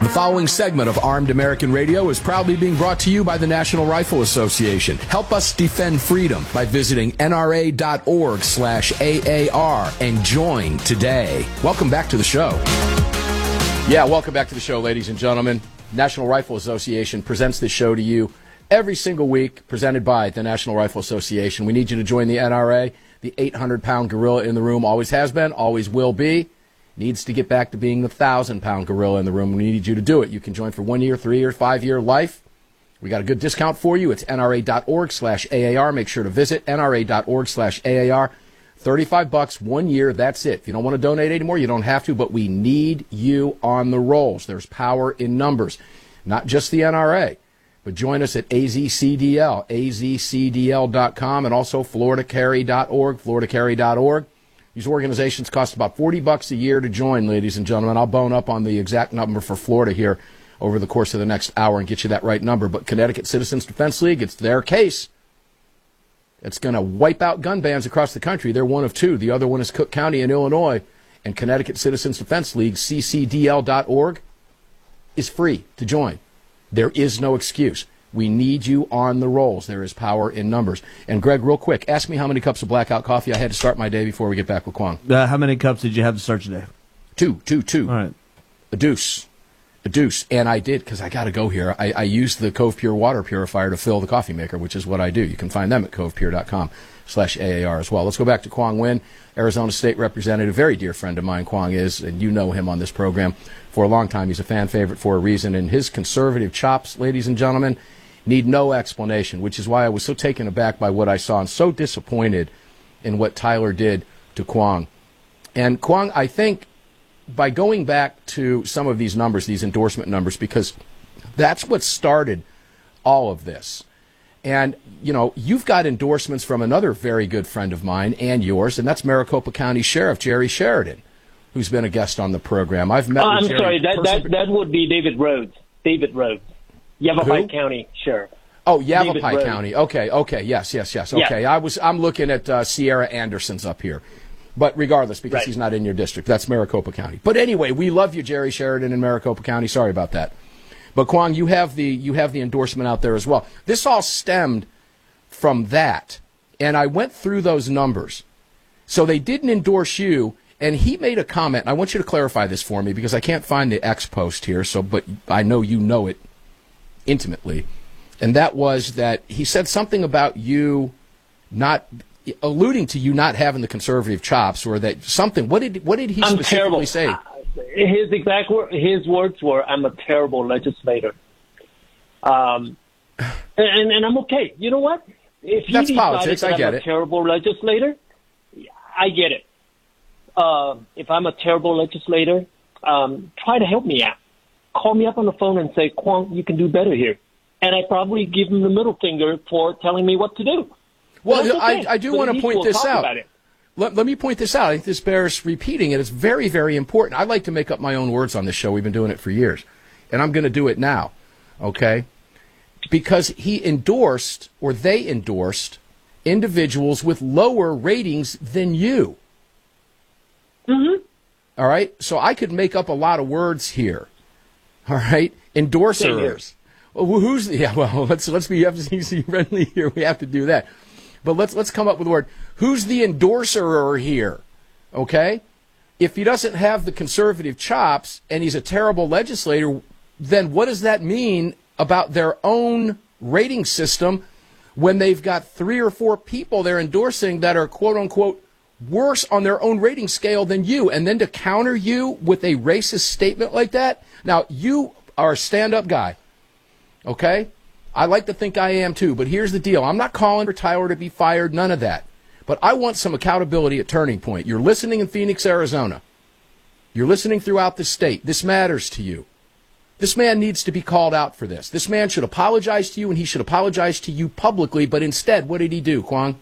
following segment of Armed American Radio is proudly being brought to you by the National Rifle Association. Help us defend freedom by visiting nra.org/AAR and join today. Welcome back to the show. Yeah, welcome back to the show, ladies and gentlemen. National Rifle Association presents this show to you every single week, presented by the National Rifle Association. We need you to join the NRA. The 800-pound gorilla in the room always has been, always will be. Needs to get back to being the 1,000-pound gorilla in the room. We need you to do it. You can join for 1 year, 3 year, 5 year life. We got a good discount for you. It's nra.org/AAR. Make sure to visit nra.org/AAR. $35, 1 year, that's it. If you don't want to donate anymore, you don't have to, but we need you on the rolls. There's power in numbers. Not just the NRA, but join us at AZCDL, azcdl.com, and also floridacarry.org, floridacarry.org. These organizations cost about $40 a year to join, ladies and gentlemen. I'll bone up on the exact number for Florida here over the course of the next hour and get you that right number. But Connecticut Citizens Defense League, it's their case. It's going to wipe out gun bans across the country. They're one of two. The other one is Cook County in Illinois. And Connecticut Citizens Defense League, ccdl.org, is free to join. There is no excuse. We need you on the rolls. There is power in numbers. And, Greg, real quick, ask me how many cups of Blackout coffee I had to start my day before we get back with Kwong. How many cups did you have to start your day? Two. All right. A deuce. And I did, because I got to go here. I used the Cove Pure water purifier to fill the coffee maker, which is what I do. You can find them at covepure.com/AAR as well. Let's go back to Kwong Win, Arizona State Representative. Very dear friend of mine, Kwong is, and you know him on this program for a long time. He's a fan favorite for a reason. And his conservative chops, ladies and gentlemen, need no explanation, which is why I was so taken aback by what I saw and so disappointed in what Tyler did to Kwong. And Kwong, I think, by going back to some of these numbers, these endorsement numbers, because that's what started all of this. And, you know, you've got endorsements from another very good friend of mine and yours, and that's Maricopa County Sheriff Jerry Sheridan, who's been a guest on the program. I've met with Jerry. I'm sorry, that would be David Rhodes. Yavapai County Sheriff. Oh, Yavapai County. Okay. Yes. Okay. Yeah. I'm looking at Sierra Anderson's up here. But regardless, because he's not in your district, that's Maricopa County. But anyway, we love you, Jerry Sheridan in Maricopa County. Sorry about that. But Kwong, you have the endorsement out there as well. This all stemmed from that. And I went through those numbers. So they didn't endorse you. And he made a comment. I want you to clarify this for me because I can't find the X post here. But I know you know it intimately. And that was that he said something about you not alluding to you not having the conservative chops, or that something. What did he specifically say? His words were, "I'm a terrible legislator," and I'm okay. You know what? If he That's politics. I get I'm it. A terrible legislator, I get it. If I'm a terrible legislator, try to help me out. Call me up on the phone and say, "Kwong, you can do better here," and I probably give him the middle finger for telling me what to do. Well, okay. I do want to point this out. Let me point this out. I think this bears repeating, and it's very, very important. I like to make up my own words on this show. We've been doing it for years, and I'm going to do it now, okay? Because he endorsed, or they endorsed, individuals with lower ratings than you. Mm-hmm. All right? So I could make up a lot of words here. All right? Endorsers. Well, let's be FCC friendly here. We have to do that. But let's come up with a word. Who's the endorser here? Okay? If he doesn't have the conservative chops and he's a terrible legislator, then what does that mean about their own rating system when they've got 3 or 4 people they're endorsing that are quote unquote worse on their own rating scale than you? And then to counter you with a racist statement like that? Now, you are a stand-up guy. Okay? I like to think I am too, but here's the deal. I'm not calling for Tyler to be fired, none of that. But I want some accountability at Turning Point. You're listening in Phoenix, Arizona. You're listening throughout the state. This matters to you. This man needs to be called out for this. This man should apologize to you, and he should apologize to you publicly, but instead, what did he do, Kwong?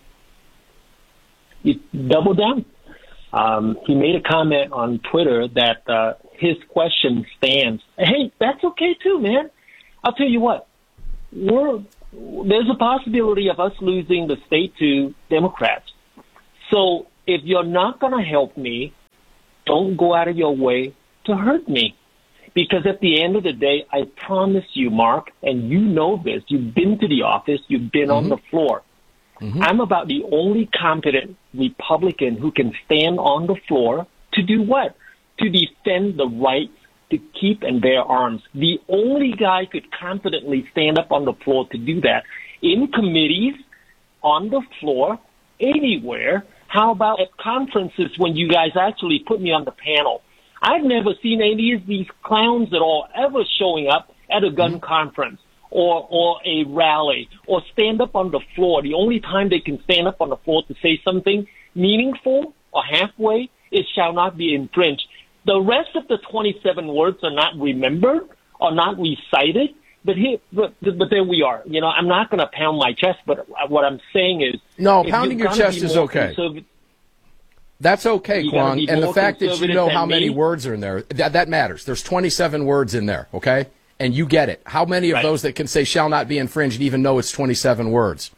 He doubled down. He made a comment on Twitter that his question stands. Hey, that's okay too, man. I'll tell you what. There's a possibility of us losing the state to Democrats. So if you're not going to help me, don't go out of your way to hurt me. Because at the end of the day, I promise you, Mark, and you know this, you've been to the office, you've been on the floor. I'm about the only competent Republican who can stand on the floor to do what? To defend the right to keep and bear arms. The only guy could confidently stand up on the floor to do that in committees, on the floor, anywhere. How about at conferences when you guys actually put me on the panel? I've never seen any of these clowns at all ever showing up at a gun conference or a rally or stand up on the floor. The only time they can stand up on the floor to say something meaningful or halfway is shall not be infringed. The rest of the 27 words are not remembered or not recited. But there we are. You know, I'm not going to pound my chest, but what I'm saying is... No, pounding your chest is okay. That's okay, Kwong. And the fact that you know how many words are in there, that matters. There's 27 words in there, okay? And you get it. How many of those that can say shall not be infringed even though it's 27 words?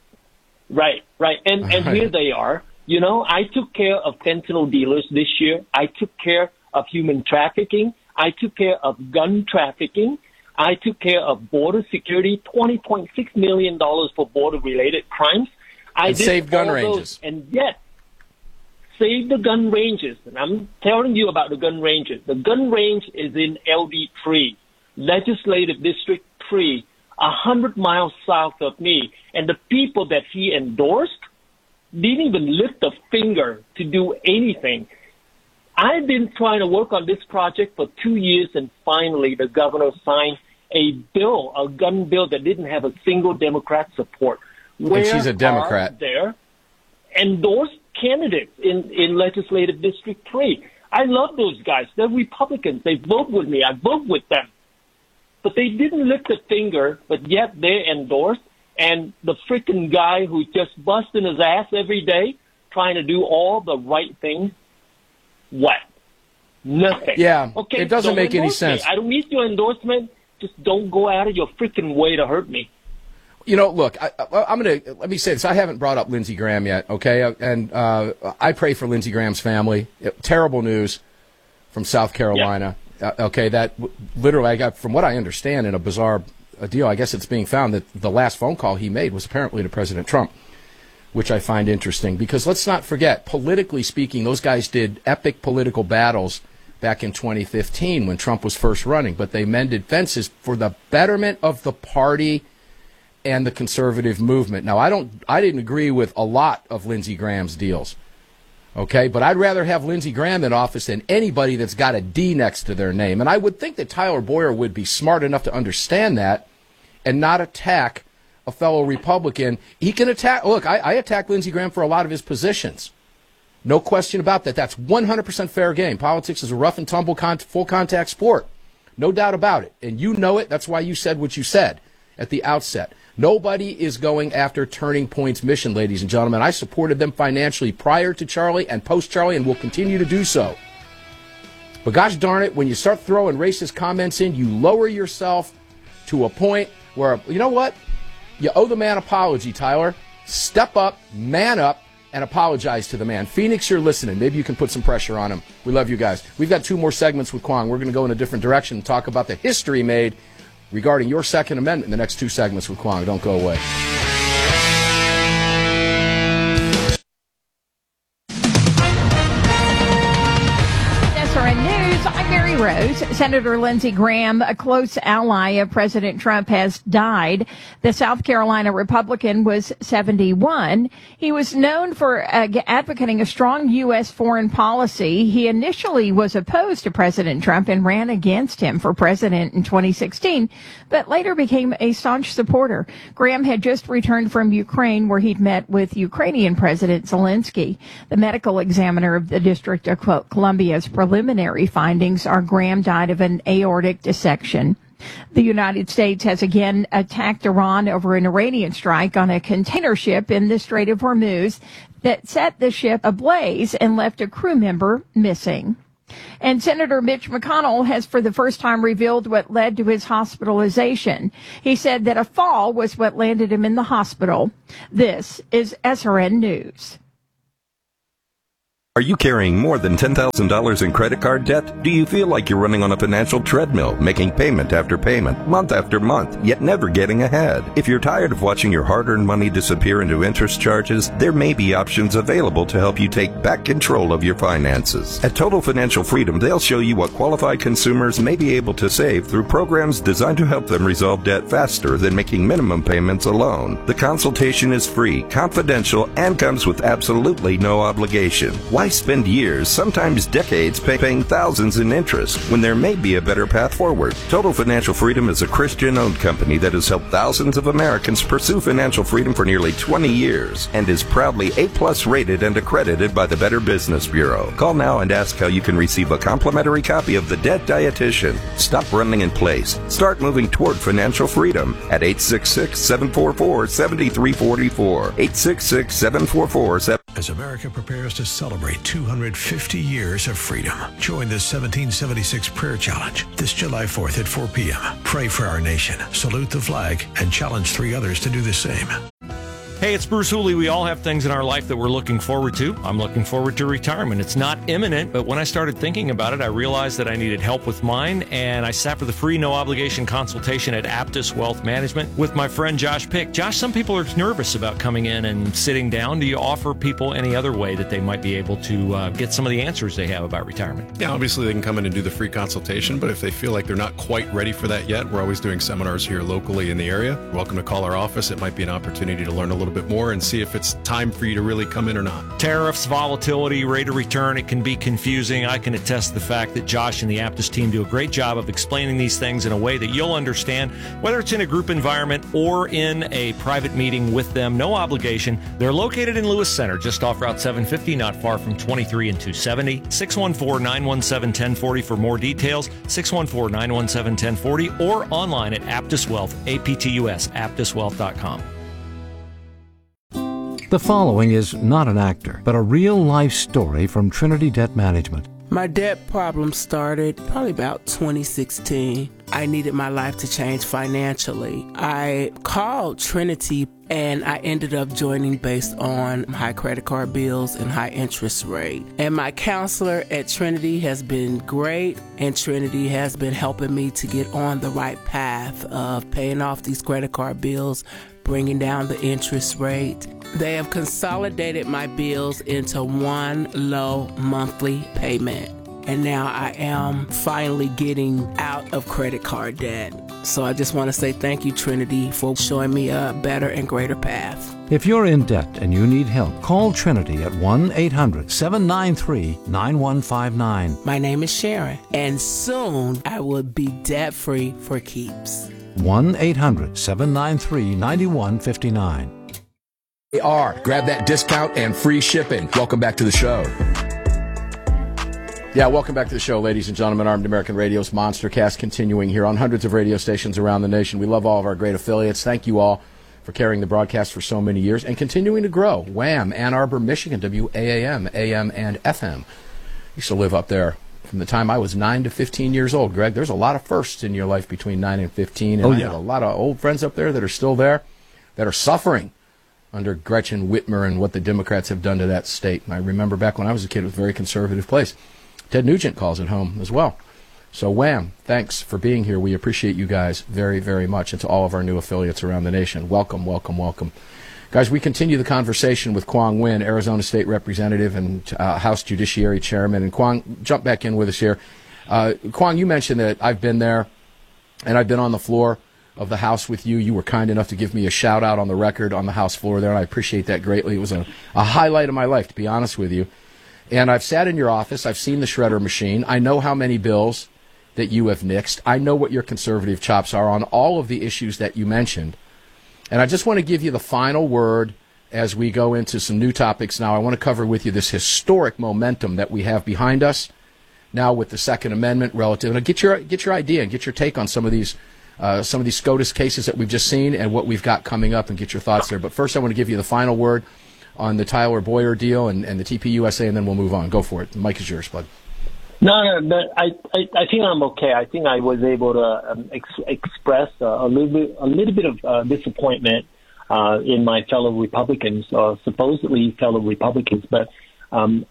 Right. And here they are. You know, I took care of fentanyl dealers this year. I took care of human trafficking. I took care of gun trafficking. I took care of border security, $20.6 million for border-related crimes. I did saved gun ranges. And yet, saved the gun ranges. And I'm telling you about the gun ranges. The gun range is in LD3, Legislative District 3, 100 miles south of me. And the people that he endorsed didn't even lift a finger to do anything. I've been trying to work on this project for 2 years, and finally the governor signed a bill, a gun bill that didn't have a single Democrat support. And she's a Democrat. There endorsed candidates in Legislative District 3. I love those guys. They're Republicans. They vote with me. I vote with them. But they didn't lift a finger, but yet they endorsed. And the freaking guy who's just busting his ass every day, trying to do all the right things, what? Nothing. Yeah, okay, it doesn't make any sense. I don't need your endorsement. Just don't go out of your freaking way to hurt me. You know, look, let me say this. I haven't brought up Lindsey Graham yet, okay? And I pray for Lindsey Graham's family. Terrible news from South Carolina. Okay, that literally, I got, from what I understand, in a bizarre deal, I guess it's being found that the last phone call he made was apparently to President Trump, which I find interesting. Because let's not forget, politically speaking, those guys did epic political battles back in 2015 when Trump was first running, but they mended fences for the betterment of the party and the conservative movement. Now, I didn't agree with a lot of Lindsey Graham's deals, okay, but I'd rather have Lindsey Graham in office than anybody that's got a D next to their name. And I would think that Tyler Boyer would be smart enough to understand that and not attack a fellow Republican. He can attack, look, I attack Lindsey Graham for a lot of his positions. No question about that. That's 100% fair game. Politics is a rough and tumble full contact sport. No doubt about it. And you know it. That's why you said what you said at the outset. Nobody is going after Turning Point's mission, ladies and gentlemen. I supported them financially prior to Charlie and post-Charlie and will continue to do so. But gosh darn it, when you start throwing racist comments in, you lower yourself to a point where, you know what? You owe the man an apology, Tyler. Step up, man up, and apologize to the man. Phoenix, you're listening. Maybe you can put some pressure on him. We love you guys. We've got 2 more segments with Kwong. We're going to go in a different direction and talk about the history made regarding your Second Amendment in the next 2 segments with Kwong. Don't go away. SRN News, I'm Mary Rose. Senator Lindsey Graham, a close ally of President Trump, has died. The South Carolina Republican was 71. He was known for advocating a strong U.S. foreign policy. He initially was opposed to President Trump and ran against him for president in 2016, but later became a staunch supporter. Graham had just returned from Ukraine, where he'd met with Ukrainian President Zelensky. The medical examiner of the District of Columbia's preliminary findings are Graham died of an aortic dissection. The United States has again attacked Iran over an Iranian strike on a container ship in the Strait of Hormuz that set the ship ablaze and left a crew member missing. And Senator Mitch McConnell has for the first time revealed what led to his hospitalization. He said that a fall was what landed him in the hospital. This is SRN News. Are you carrying more than $10,000 in credit card debt? Do you feel like you're running on a financial treadmill, making payment after payment, month after month, yet never getting ahead? If you're tired of watching your hard-earned money disappear into interest charges, there may be options available to help you take back control of your finances. At Total Financial Freedom, they'll show you what qualified consumers may be able to save through programs designed to help them resolve debt faster than making minimum payments alone. The consultation is free, confidential, and comes with absolutely no obligation. Why spend years, sometimes decades, paying thousands in interest when there may be a better path forward? Total Financial Freedom is a Christian-owned company that has helped thousands of Americans pursue financial freedom for nearly 20 years and is proudly A+ rated and accredited by the Better Business Bureau. Call now and ask how you can receive a complimentary copy of The Debt Dietitian. Stop running in place. Start moving toward financial freedom at 866-744-7344. 866-744-7344. As America prepares to celebrate 250 years of freedom, join the 1776 Prayer Challenge this July 4th at 4 p.m. Pray for our nation, salute the flag, and challenge 3 others to do the same. Hey, it's Bruce Hooley. We all have things in our life that we're looking forward to. I'm looking forward to retirement. It's not imminent, but when I started thinking about it, I realized that I needed help with mine, and I sat for the free, no-obligation consultation at Aptus Wealth Management with my friend Josh Pick. Josh, some people are nervous about coming in and sitting down. Do you offer people any other way that they might be able to get some of the answers they have about retirement? Yeah, obviously they can come in and do the free consultation, but if they feel like they're not quite ready for that yet, we're always doing seminars here locally in the area. You're welcome to call our office. It might be an opportunity to learn a little bit more and see if it's time for you to really come in or not. Tariffs, volatility, rate of return, it can be confusing. I can attest to the fact that Josh and the Aptus team do a great job of explaining these things in a way that you'll understand, whether it's in a group environment or in a private meeting with them. No obligation. They're located in Lewis Center, just off Route 750, not far from 23 and 270. 614-917-1040 for more details. 614-917-1040 or online at Aptus Wealth, APTUS, aptuswealth.com. The following is not an actor, but a real-life story from Trinity Debt Management. My debt problem started probably about 2016. I needed my life to change financially. I called Trinity and I ended up joining based on high credit card bills and high interest rate. And my counselor at Trinity has been great, and Trinity has been helping me to get on the right path of paying off these credit card bills, bringing down the interest rate. They have consolidated my bills into one low monthly payment. And now I am finally getting out of credit card debt. So I just want to say thank you, Trinity, for showing me a better and greater path. If you're in debt and you need help, call Trinity at 1-800-793-9159. My name is Sharon, and soon I will be debt-free for keeps. 1-800-793-9159. They are. Grab that discount and free shipping. Welcome back to the show. Yeah, welcome back to the show, ladies and gentlemen. Armed American Radio's Monstercast continuing here on hundreds of radio stations around the nation. We love all of our great affiliates. Thank you all for carrying the broadcast for so many years and continuing to grow. Wham, Ann Arbor, Michigan, WAAM, AM and FM. Used to live up there from the time I was 9 to 15 years old, Greg. There's a lot of firsts in your life between 9 and 15. And I have a lot of old friends up there that are still there, that are suffering under Gretchen Whitmer and what the Democrats have done to that state. And I remember back when I was a kid, it was a very conservative place. Ted Nugent calls it home as well. So, Wham, thanks for being here. We appreciate you guys very, very much, and to all of our new affiliates around the nation. Welcome, welcome, welcome. Guys, we continue the conversation with Quang Nguyen, Arizona State Representative and House Judiciary Chairman. And Quang, jump back in with us here. Quang, you mentioned that I've been there, and I've been on the floor of the House with you. You were kind enough to give me a shout-out on the record on the House floor there, and I appreciate that greatly. It was a highlight of my life, to be honest with you. And I've sat in your office. I've seen the shredder machine. I know how many bills that you have nixed. I know what your conservative chops are on all of the issues that you mentioned. And I just want to give you the final word as we go into some new topics now. I want to cover with you this historic momentum that we have behind us now with the Second Amendment relative. And get your idea and get your take on some of these SCOTUS cases that we've just seen and what we've got coming up, and get your thoughts there. But first I want to give you the final word on the Tyler Boyer deal and the TPUSA, and then we'll move on. Go for it. The mic is yours, bud. No, but I think I'm okay. I think I was able to express a little bit of disappointment in my fellow Republicans, supposedly fellow Republicans. But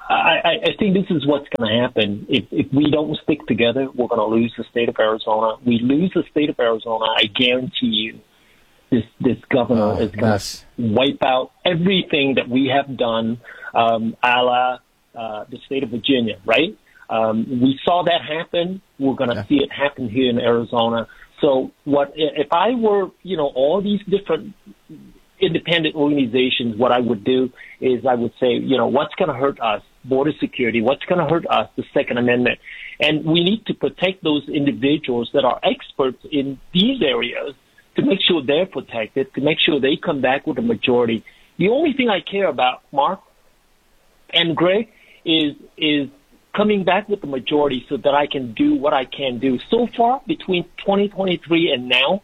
I think this is what's going to happen. If we don't stick together, we're going to lose the state of Arizona. We lose the state of Arizona, I guarantee you, this governor is going to wipe out everything that we have done, a la the state of Virginia, right? We saw that happen. We're going to see it happen here in Arizona. So if I were, all these different independent organizations, what I would do is I would say, what's going to hurt us? Border security. What's going to hurt us? The Second Amendment. And we need to protect those individuals that are experts in these areas to make sure they're protected, to make sure they come back with a majority. The only thing I care about, Mark and Greg, is coming back with the majority so that I can do what I can do. So far, between 2023 and now,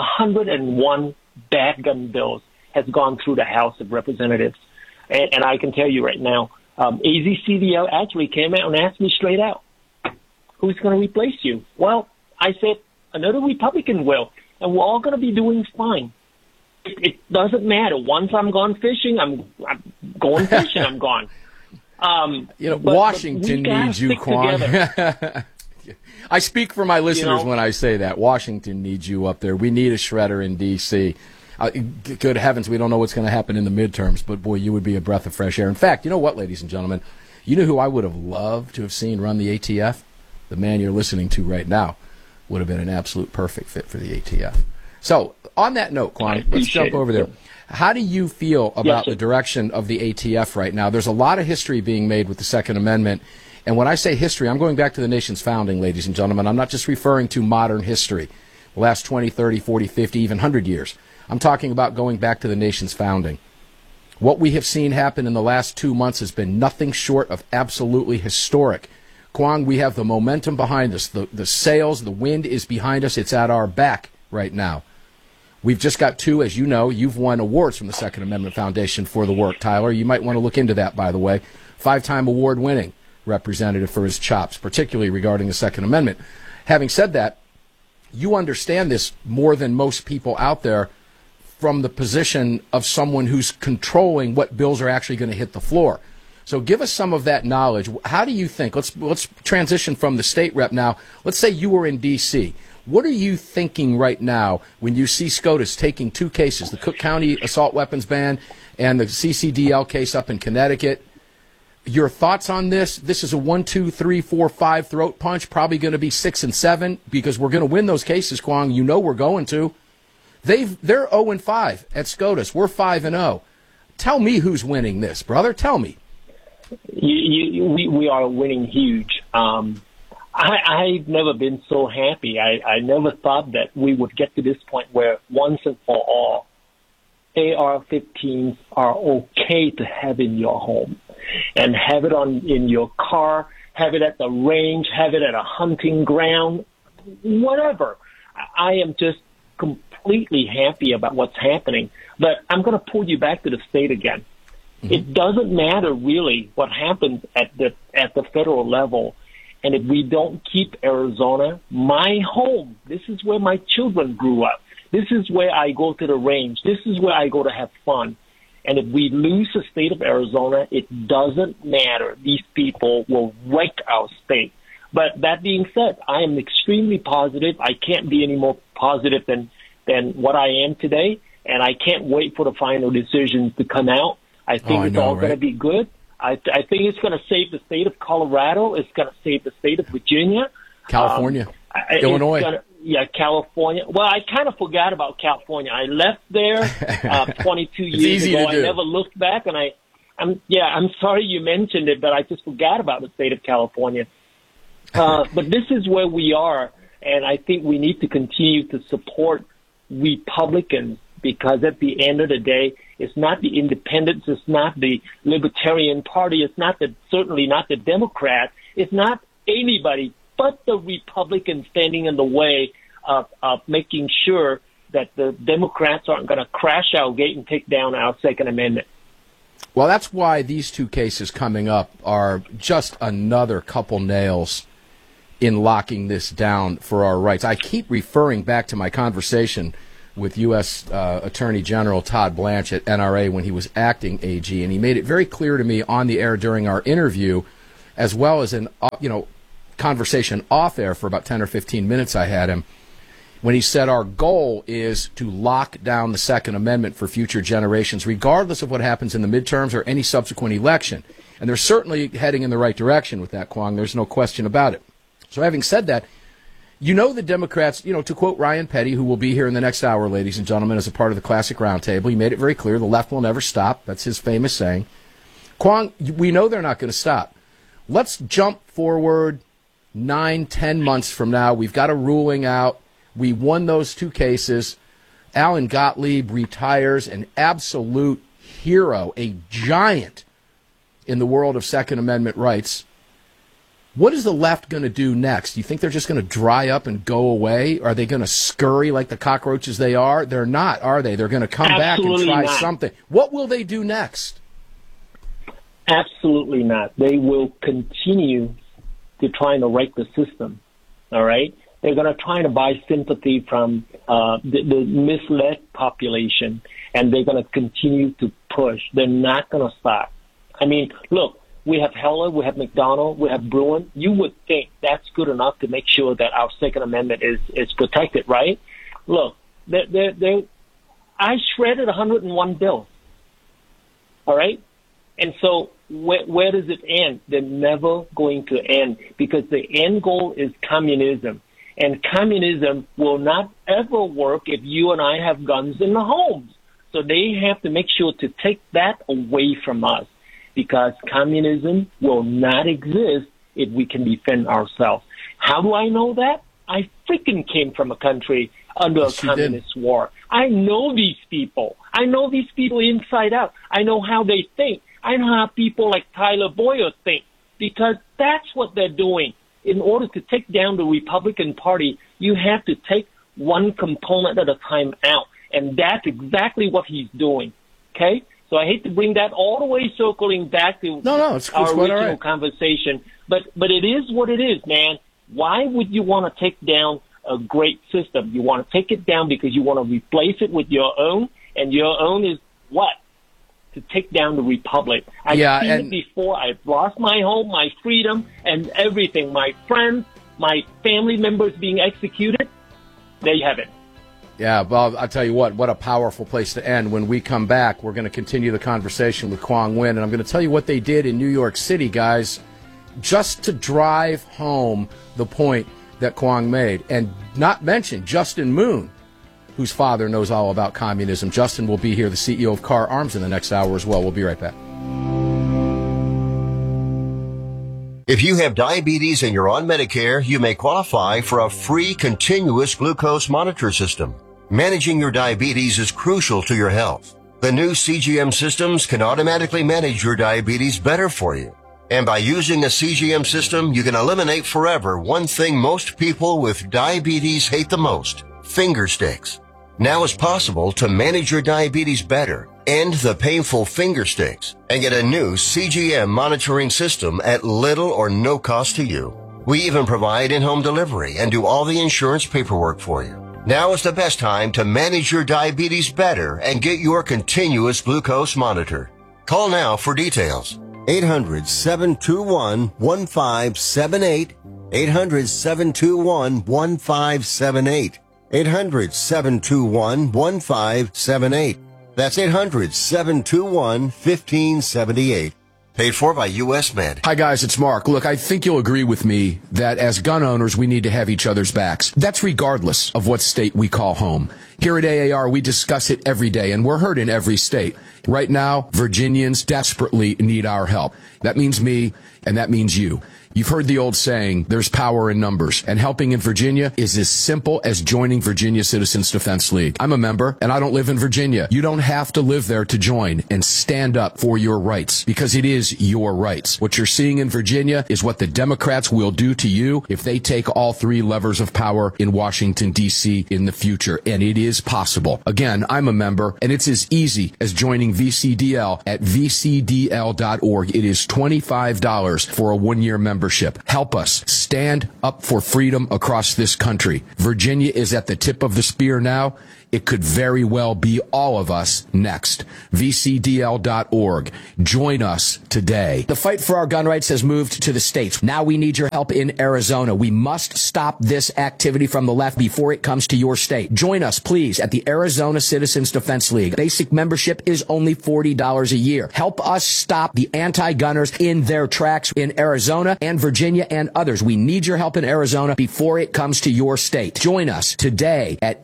101 bad gun bills has gone through the House of Representatives. And I can tell you right now, AZCDL actually came out and asked me straight out, who's going to replace you? Well, I said, another Republican will, and we're all going to be doing fine. It doesn't matter. Once I'm gone fishing, I'm going fishing, I'm gone. Washington needs you, Kwong. I speak for my listeners when I say that. Washington needs you up there. We need a shredder in D.C. Good heavens, we don't know what's going to happen in the midterms, but boy, you would be a breath of fresh air. In fact, you know what, ladies and gentlemen? You know who I would have loved to have seen run the ATF? The man you're listening to right now would have been an absolute perfect fit for the ATF. So, on that note, Kwong, let's jump over there. How do you feel about the direction of the ATF right now? There's a lot of history being made with the Second Amendment. And when I say history, I'm going back to the nation's founding, ladies and gentlemen. I'm not just referring to modern history, the last 20, 30, 40, 50, even 100 years. I'm talking about going back to the nation's founding. What we have seen happen in the last 2 months has been nothing short of absolutely historic. Kwong, we have the momentum behind us. The sails, the wind is behind us. It's at our back right now. We've just got two, as you know, you've won awards from the Second Amendment Foundation for the work, Tyler. You might want to look into that, by the way. 5-time award-winning representative for his chops, particularly regarding the Second Amendment. Having said that, you understand this more than most people out there from the position of someone who's controlling what bills are actually going to hit the floor. So give us some of that knowledge. How do you think? Let's transition from the state rep now. Let's say you were in D.C. What are you thinking right now when you see SCOTUS taking two cases, the Cook County assault weapons ban and the CCDL case up in Connecticut? Your thoughts on this? This is a 1, 2, 3, 4, 5 throat punch, probably going to be 6 and 7 because we're going to win those cases, Kwong. You know we're going to. They're 0-5 at SCOTUS. We're 5-0. Tell me who's winning this, brother. Tell me. We are winning huge. I've never been so happy. I never thought that we would get to this point where once and for all, AR-15s are okay to have in your home and have it in your car, have it at the range, have it at a hunting ground, whatever. I am just completely happy about what's happening. But I'm going to pull you back to the state again. Mm-hmm. It doesn't matter really what happens at the federal level. And if we don't keep Arizona, my home, this is where my children grew up. This is where I go to the range. This is where I go to have fun. And if we lose the state of Arizona, it doesn't matter. These people will wreck our state. But that being said, I am extremely positive. I can't be any more positive than what I am today. And I can't wait for the final decisions to come out. I think it's all going to be good. I think it's going to save the state of Colorado. It's going to save the state of Virginia. California. Illinois. California. Well, I kind of forgot about California. I left there 22 years ago. I never looked back, and I'm sorry you mentioned it, but I just forgot about the state of California. But this is where we are, and I think we need to continue to support Republicans because at the end of the day, it's not the independents, it's not the Libertarian Party, it's certainly not the Democrats, it's not anybody but the Republicans standing in the way of making sure that the Democrats aren't going to crash our gate and take down our Second Amendment. Well, that's why these two cases coming up are just another couple nails in locking this down for our rights. I keep referring back to my conversation with U.S. Attorney General Todd Blanche at NRA when he was acting AG, and he made it very clear to me on the air during our interview, as well as an conversation off air for about 10 or 15 minutes I had him, when he said our goal is to lock down the Second Amendment for future generations, regardless of what happens in the midterms or any subsequent election. And they're certainly heading in the right direction with that, Kwong. There's no question about it. So having said that, the Democrats, to quote Ryan Petty, who will be here in the next hour, ladies and gentlemen, as a part of the Classic Roundtable, he made it very clear the left will never stop. That's his famous saying. Kwong, we know they're not going to stop. Let's jump forward 9-10 months from now. We've got a ruling out. We won those 2 cases. Alan Gottlieb retires, an absolute hero, a giant in the world of Second Amendment rights. What is the left going to do next? Do you think they're just going to dry up and go away? Are they going to scurry like the cockroaches they are? They're not, are they? They're going to come Absolutely back and try not. something. What will they do next? Absolutely not. They will continue to try to wreck the system, all right? They're going to try to buy sympathy from the misled population, and they're going to continue to push. They're not going to stop. I mean, look, we have Heller, we have McDonald, we have Bruen. You would think that's good enough to make sure that our Second Amendment is protected, right? Look, I shredded 101 bills, all right? And so where does it end? They're never going to end because the end goal is communism. And communism will not ever work if you and I have guns in the homes. So they have to make sure to take that away from us because communism will not exist if we can defend ourselves. How do I know that? I freaking came from a country under a communist war. I know these people. I know these people inside out. I know how they think. I know how people like Tyler Boyer think because that's what they're doing. In order to take down the Republican Party, you have to take one component at a time out. And that's exactly what he's doing. Okay? So I hate to bring that all the way circling back to it's our original right. conversation. But it is what it is, man. Why would you want to take down a great system? You want to take it down because you want to replace it with your own. And your own is what? To take down the republic. I've seen it before. I've lost my home, my freedom, and everything. My friends, my family members being executed. There you have it. Yeah, Bob, I'll tell you what a powerful place to end. When we come back, we're going to continue the conversation with Quang Nguyen, and I'm going to tell you what they did in New York City, guys, just to drive home the point that Quang made, and not mention Justin Moon, whose father knows all about communism. Justin will be here, the CEO of Car Arms, in the next hour as well. We'll be right back. If you have diabetes and you're on Medicare, you may qualify for a free continuous glucose monitor system. Managing your diabetes is crucial to your health. The new CGM systems can automatically manage your diabetes better for you. And by using a CGM system, you can eliminate forever one thing most people with diabetes hate the most: finger sticks. Now it's possible to manage your diabetes better, end the painful finger sticks, and get a new CGM monitoring system at little or no cost to you. We even provide in-home delivery and do all the insurance paperwork for you. Now is the best time to manage your diabetes better and get your continuous glucose monitor. Call now for details. 800-721-1578. 800-721-1578. 800-721-1578. That's 800-721-1578. Paid for by U.S. Med. Hi, guys, it's Mark. Look, I think you'll agree with me that as gun owners, we need to have each other's backs. That's regardless of what state we call home. Here at AAR, we discuss it every day, and we're heard in every state. Right now, Virginians desperately need our help. That means me, and that means you. You've heard the old saying, there's power in numbers, and helping in Virginia is as simple as joining Virginia Citizens Defense League. I'm a member, and I don't live in Virginia. You don't have to live there to join and stand up for your rights, because it is your rights. What you're seeing in Virginia is what the Democrats will do to you if they take all three levers of power in Washington, D.C. in the future, and it is possible. Again, I'm a member, and it's as easy as joining VCDL at vcdl.org. It is $25 for a one-year membership. Help us stand up for freedom across this country. Virginia is at the tip of the spear now. it could very well be all of us next. VCDL.org. Join us today. The fight for our gun rights has moved to the states. Now we need your help in Arizona. We must stop this activity from the left before it comes to your state. Join us, please, at the Arizona Citizens Defense League. Basic membership is only $40 a year. Help us stop the anti-gunners in their tracks in Arizona and Virginia and others. We need your help in Arizona before it comes to your state. Join us today at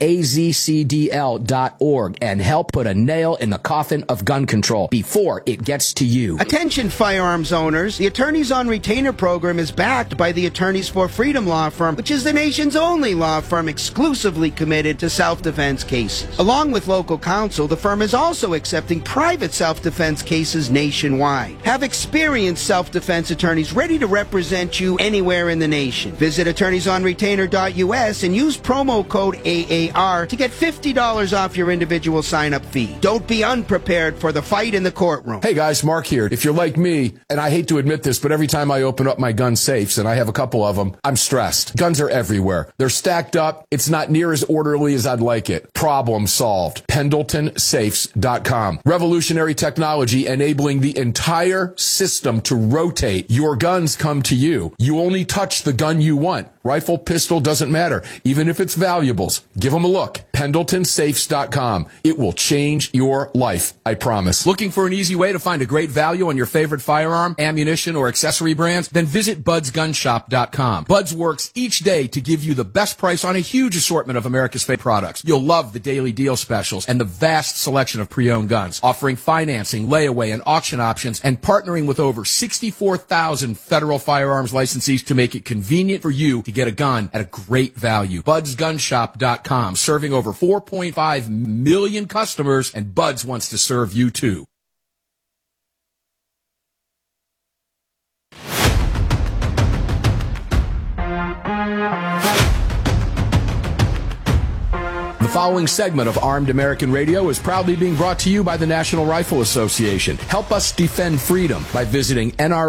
azcdl.org and help put a nail in the coffin of gun control before it gets to you. Attention firearms owners. The Attorneys on Retainer program is backed by the Attorneys for Freedom law firm, which is the nation's only law firm exclusively committed to self-defense cases. Along with local counsel, the firm is also accepting private self-defense cases nationwide. Have experienced self-defense attorneys ready to represent you anywhere in the nation. Visit attorneysonretainer.us and use promo code AAR to get $50 off your individual sign-up fee. Don't be unprepared for the fight in the courtroom. Hey guys, Mark here. If you're like me, and I hate to admit this, but every time I open up my gun safes, and I have a couple of them, I'm stressed. Guns are everywhere. They're stacked up. It's not near as orderly as I'd like it. Problem solved. PendletonSafes.com. Revolutionary technology enabling the entire system to rotate. Your guns come to you. You only touch the gun you want. Rifle, pistol, doesn't matter. Even if it's valuables, give them a look. PendletonSafes.com. It will change your life, I promise. Looking for an easy way to find a great value on your favorite firearm, ammunition, or accessory brands? Then visit BudsGunShop.com. Buds works each day to give you the best price on a huge assortment of America's favorite products. You'll love the daily deal specials and the vast selection of pre-owned guns, offering financing, layaway, and auction options, and partnering with over 64,000 federal firearms licensees to make it convenient for you to get a gun at a great value. BudsGunShop.com, serving over 4.5 million customers, and Buds wants to serve you too. The following segment of Armed American Radio is proudly being brought to you by the National Rifle Association. Help us defend freedom by visiting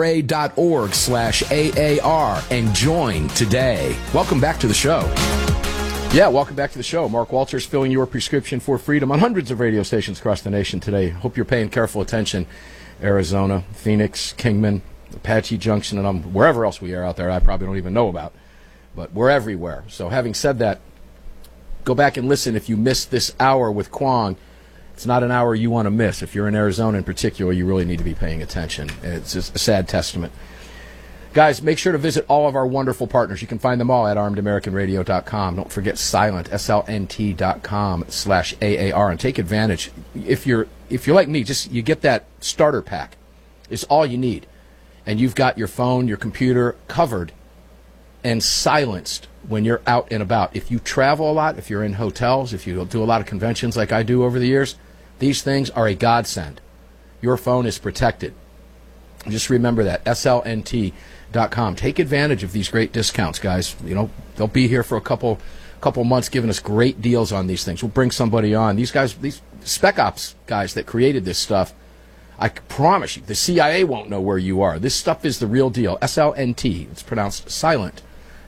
nra.org/AAR and join today. Welcome back to the show. Yeah, welcome back to the show. Mark Walters filling your prescription for freedom on hundreds of radio stations across the nation today. Hope you're paying careful attention. Arizona, Phoenix, Kingman, Apache Junction, and wherever else we are out there I probably don't even know about. But we're everywhere. So having said that, go back and listen if you missed this hour with Kwong. It's not an hour you want to miss. If you're in Arizona in particular, you really need to be paying attention. It's just a sad testament. Guys, make sure to visit all of our wonderful partners. You can find them all at armedamericanradio.com. Don't forget Silent, SLNT.com/AAR, and take advantage. If you're like me, you get that starter pack. It's all you need. And you've got your phone, your computer covered and silenced when you're out and about. If you travel a lot, if you're in hotels, if you do a lot of conventions like I do over the years, these things are a godsend. Your phone is protected. Just remember that, SLNT.com. Take advantage of these great discounts, guys. You know, they'll be here for a couple months giving us great deals on these things. We'll bring somebody on. These guys, these Spec Ops guys that created this stuff, I promise you, the CIA won't know where you are. This stuff is the real deal. SLNT. It's pronounced silent.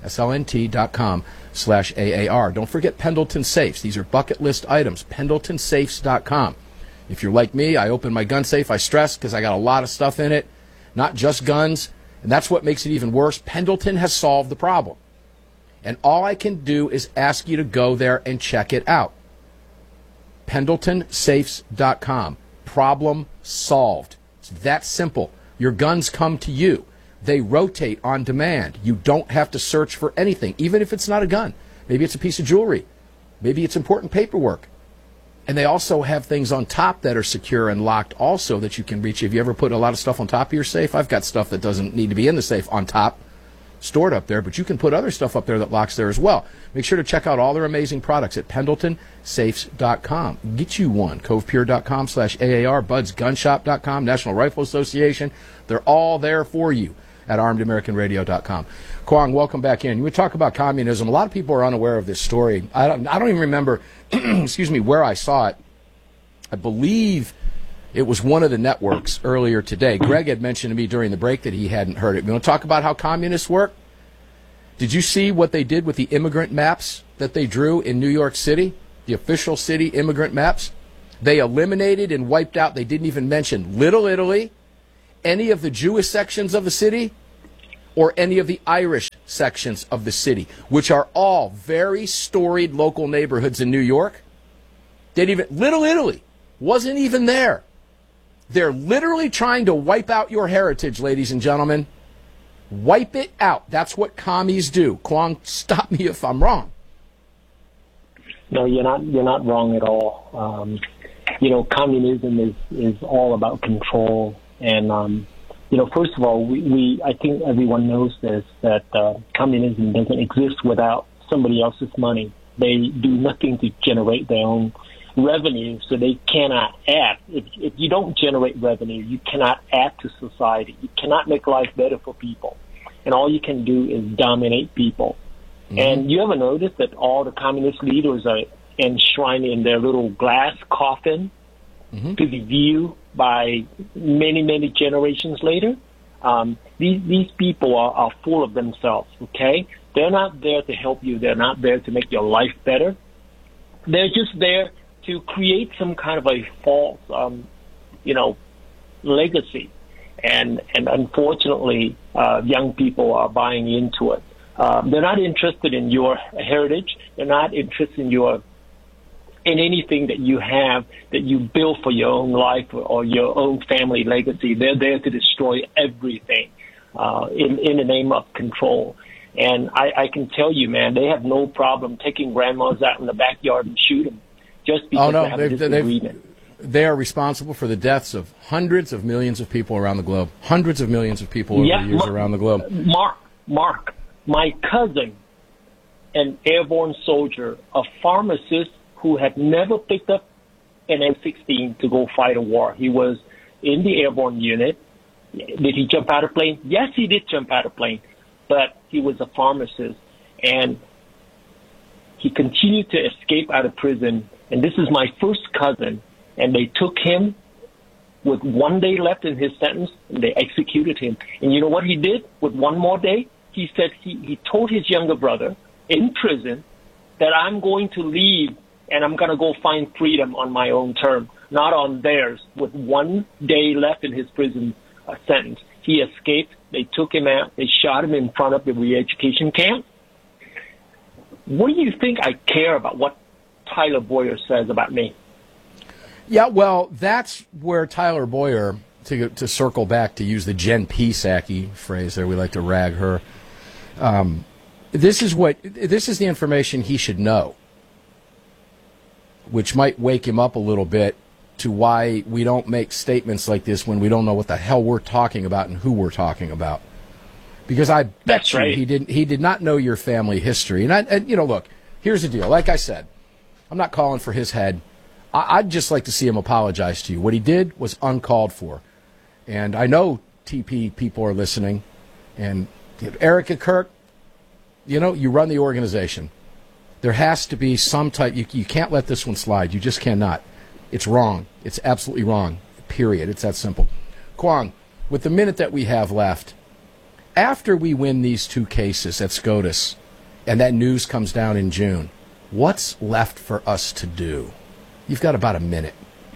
SLNT.com/AAR. Don't forget Pendleton Safes. These are bucket list items. PendletonSafes.com. If you're like me, I open my gun safe. I stress because I got a lot of stuff in it, not just guns. And that's what makes it even worse. Pendleton has solved the problem. And all I can do is ask you to go there and check it out. PendletonSafes.com. Problem solved. It's that simple. Your guns come to you. They rotate on demand. You don't have to search for anything, even if it's not a gun. Maybe it's a piece of jewelry. Maybe it's important paperwork. And they also have things on top that are secure and locked also that you can reach. Have you ever put a lot of stuff on top of your safe? I've got stuff that doesn't need to be in the safe on top, stored up there, but you can put other stuff up there that locks there as well. Make sure to check out all their amazing products at PendletonSafes.com. Get you one. CovePure.com/AAR, BudsGunShop.com, National Rifle Association. They're all there for you at ArmedAmericanRadio.com. Kwong, welcome back in. You would talk about communism. A lot of people are unaware of this story. I don't even remember, excuse me, where I saw it. I believe it was one of the networks earlier today. Greg had mentioned to me during the break that he hadn't heard it. You want to talk about how communists work? Did you see what they did with the immigrant maps that they drew in New York City? the official city immigrant maps. They eliminated and wiped out, they didn't even mention Little Italy, any of the Jewish sections of the city, or any of the Irish sections of the city, which are all very storied local neighborhoods in New York. Little Italy wasn't even there. They're literally trying to wipe out your heritage, ladies and gentlemen. Wipe it out. That's what commies do. Kwong, stop me if I'm wrong. No, you're not wrong at all. Communism is all about control. And, first of all, I think everyone knows this, that communism doesn't exist without somebody else's money. They do nothing to generate their own revenue, so they cannot add. If you don't generate revenue, you cannot add to society. You cannot make life better for people. And all you can do is dominate people. Mm-hmm. And you ever notice that all the communist leaders are enshrined in their little glass coffin to be viewed by many, many generations later? These people are full of themselves, okay? They're not there to help you. They're not there to make your life better. They're just there to create some kind of a false, legacy. And unfortunately, young people are buying into it. They're not interested in your heritage. They're not interested in anything that you have, that you build for your own life or your own family legacy. They're there to destroy everything in the name of control. And I can tell you, man, they have no problem taking grandmas out in the backyard and shoot them just because they have a disagreement. They are responsible for the deaths of hundreds of millions of people around the globe. Hundreds of millions of people over the years around the globe. Mark, my cousin, an airborne soldier, a pharmacist who had never picked up an M16 to go fight a war. He was in the airborne unit. Did he jump out of plane? Yes, he did jump out of plane, but he was a pharmacist, and he continued to escape out of prison. And this is my first cousin, and they took him with 1 day left in his sentence, and they executed him. And you know what he did with one more day? He said he told his younger brother in prison that I'm going to leave and I'm going to go find freedom on my own term, not on theirs. With 1 day left in his prison sentence, he escaped. They took him out. They shot him in front of the re-education camp. What do you think I care about what Tyler Boyer says about me? Yeah, well, that's where Tyler Boyer, to circle back, to use the Jen Psaki phrase there, we like to rag her. This is the information he should know, which might wake him up a little bit to why we don't make statements like this when we don't know what the hell we're talking about and who we're talking about. Because I bet you he did not know your family history. And look, here's the deal. Like I said, I'm not calling for his head. I'd just like to see him apologize to you. What he did was uncalled for. And I know TP people are listening. And Erica Kirk, you run the organization. There has to be some type. You can't let this one slide. You just cannot. It's wrong. It's absolutely wrong. Period. It's that simple. Kwong, with the minute that we have left, after we win these two cases at SCOTUS and that news comes down in June, what's left for us to do? You've got about a minute.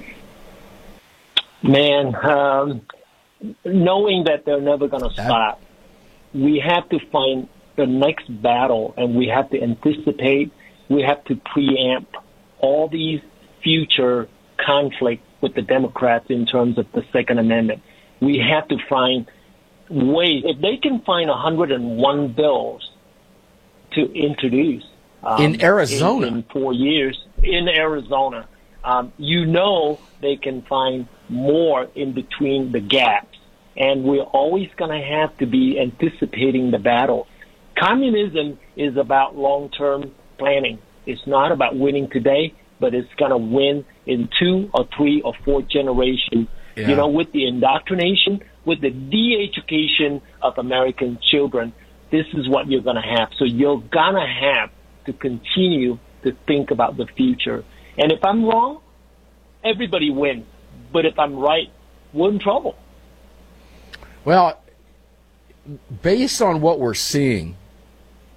Man, knowing that they're never going to stop, we have to find the next battle, and we have to anticipate, we have to preempt all these future conflicts with the Democrats in terms of the Second Amendment. We have to find ways. If they can find 101 bills to introduce in Arizona in 4 years, in Arizona, they can find more in between the gaps. And we're always going to have to be anticipating the battle. Communism is about long-term planning. It's not about winning today, but it's going to win in 2 or 3 or 4 generations. Yeah. With the indoctrination, with the de-education of American children, this is what you're going to have. So you're going to have to continue to think about the future. And if I'm wrong, everybody wins. But if I'm right, we're in trouble. Well, based on what we're seeing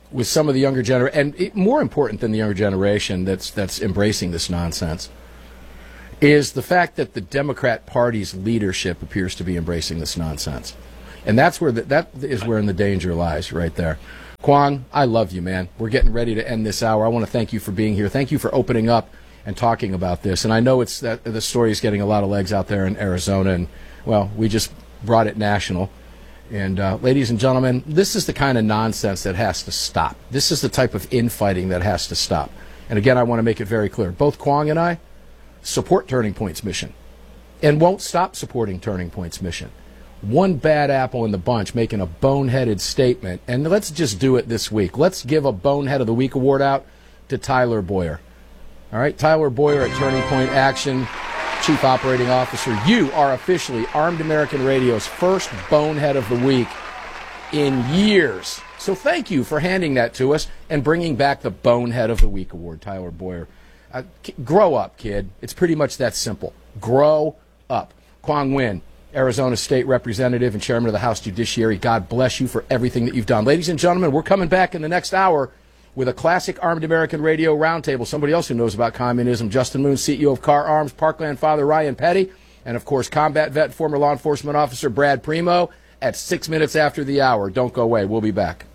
with some of the younger generation, and more important than the younger generation that's embracing this nonsense, is the fact that the Democrat Party's leadership appears to be embracing this nonsense. And that is where the danger lies right there. Kwong, I love you, man. We're getting ready to end this hour. I want to thank you for being here. Thank you for opening up and talking about this. And I know it's that the story is getting a lot of legs out there in Arizona, and, well, we just brought it national. And, ladies and gentlemen, this is the kind of nonsense that has to stop. This is the type of infighting that has to stop. And, again, I want to make it very clear. Both Kwong and I support Turning Point's mission and won't stop supporting Turning Point's mission. One bad apple in the bunch making a boneheaded statement, and let's just do it this week. Let's give a Bonehead of the Week award out to Tyler Boyer. All right, Tyler Boyer at Turning Point Action, Chief Operating Officer. You are officially Armed American Radio's first Bonehead of the Week in years. So thank you for handing that to us and bringing back the Bonehead of the Week award, Tyler Boyer. Grow up, kid. It's pretty much that simple. Grow up. Kwong Win, Arizona State Representative and Chairman of the House Judiciary, God bless you for everything that you've done. Ladies and gentlemen, we're coming back in the next hour with a classic Armed American Radio roundtable. Somebody else who knows about communism, Justin Moon, CEO of Car Arms, Parkland Father Ryan Petty, and, of course, combat vet, former law enforcement officer Brad Primo at 6 minutes after the hour. Don't go away. We'll be back.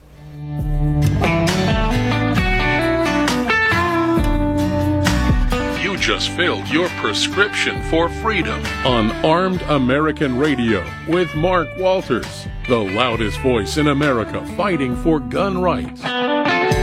You just filled your prescription for freedom on Armed American Radio with Mark Walters, the loudest voice in America fighting for gun rights.